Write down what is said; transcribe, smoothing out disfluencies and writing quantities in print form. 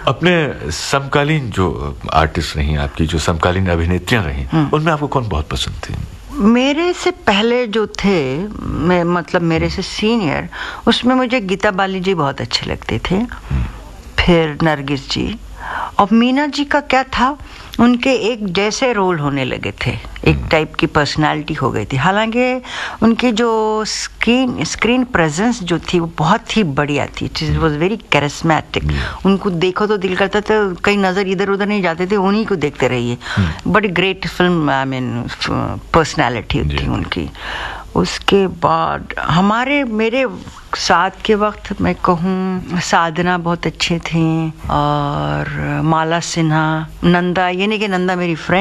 अपने समकालीन जो आर्टिस्ट रही, आपकी जो समकालीन अभिनेत्रियां रही, उनमें आपको कौन बहुत पसंद थी? मेरे से पहले जो थे, मतलब मेरे से सीनियर, उसमें मुझे गीता बाली जी बहुत अच्छे लगते थे, फिर नरगिस जी, और मीना जी का क्या था, उनके एक जैसे रोल होने लगे थे, एक टाइप की पर्सनालिटी हो गई थी। हालांकि उनकी जो स्क्रीन प्रेजेंस जो थी वो बहुत ही बढ़िया थी, इट वाज वेरी कैरिस्मेटिक। उनको देखो तो दिल करता था कहीं नज़र इधर उधर नहीं जाते थे, उन्हीं को देखते रहिए। बड़ी great film, I mean personality थी उनकी। उसके बाद मेरे साथ के वक्त मैं कहूँ साधना बहुत अच्छे थे, और माला सिन्हा, नंदा, ये नहीं कि नंदा मेरी फ्रेंड